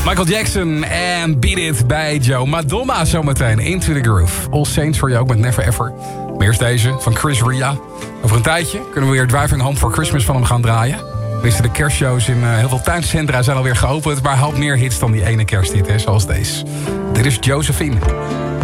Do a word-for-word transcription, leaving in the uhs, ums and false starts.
Michael Jackson en Beat It bij Joe. Madonna zometeen, Into the Groove. All Saints voor je ook met Never Ever. Maar eerst deze van Chris Ria. Over een tijdje kunnen we weer Driving Home for Christmas van hem gaan draaien. Tenminste, de kerstshows in uh, heel veel tuincentra zijn alweer geopend. Maar hij had meer hits dan die ene kersthit, hè, zoals deze. Dit is Josephine.